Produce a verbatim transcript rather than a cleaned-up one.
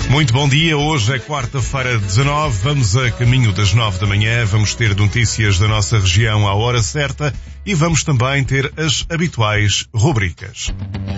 Muito bom dia, hoje é quarta-feira dezanove, vamos a caminho das nove da manhã, vamos ter notícias da nossa região à hora certa e vamos também ter as habituais rubricas.